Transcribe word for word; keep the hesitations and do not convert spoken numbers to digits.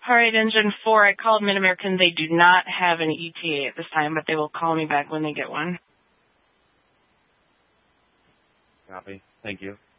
All right, Engine four, I called Mid-American. They do not have an E T A at this time, but they will call me back when they get one. Copy. Thank you.